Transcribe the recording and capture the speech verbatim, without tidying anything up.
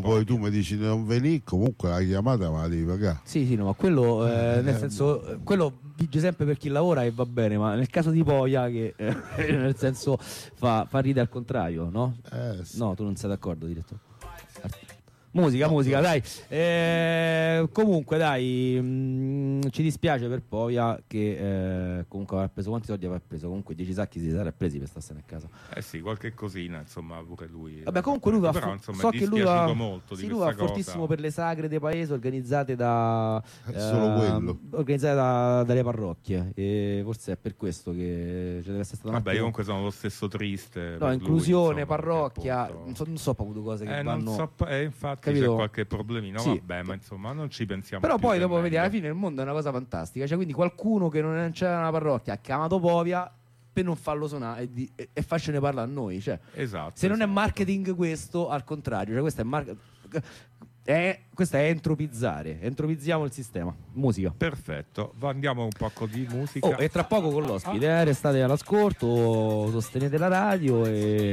poi tu mi dici di non venire, comunque la chiamata ma la devi pagare. Sì, sì, no, ma quello eh, nel senso, quello vige sempre per chi lavora e va bene, ma nel caso di Poia che eh, nel senso fa, fa ridere al contrario, no? Eh, sì. No, tu non sei d'accordo, direttore? Musica, No, musica, no. dai. Eh, comunque, dai, mh, ci dispiace per Poia che eh, comunque avrà preso quanti soldi avrà preso? Comunque dieci sacchi si sarà presi per starsene a casa. Eh sì, qualche cosina, insomma, pure lui. Vabbè, comunque lui va Però, fo- insomma, so è che lui va, dispiaciuto molto sì, di lui va questa cosa. fortissimo per le sagre dei paesi organizzate da È solo eh, quello. organizzate da- dalle parrocchie, e forse è per questo che ci deve essere stato un Vabbè, attimo- io comunque sono lo stesso triste. no, per lui, inclusione, insomma, parrocchia, perché appunto- non so, non so proprio cose che Eh, vanno. non so, eh, infatti capito? c'è qualche problemino, Sì. vabbè, ma insomma non ci pensiamo Però più poi che dopo vedi, alla meglio. fine il mondo è una cosa fantastica, cioè quindi qualcuno che non c'era una parrocchia ha chiamato Povia per non farlo suonare e, di, e, e farcene parlare a noi, cioè, Esatto. se non è esatto. marketing questo, al contrario, cioè questo è, mar- è, questo è entropizzare, entropizziamo il sistema. Musica. Perfetto, va- andiamo un po' di musica. Oh, e tra poco con l'ospite, eh, restate all'ascolto, sostenete la radio e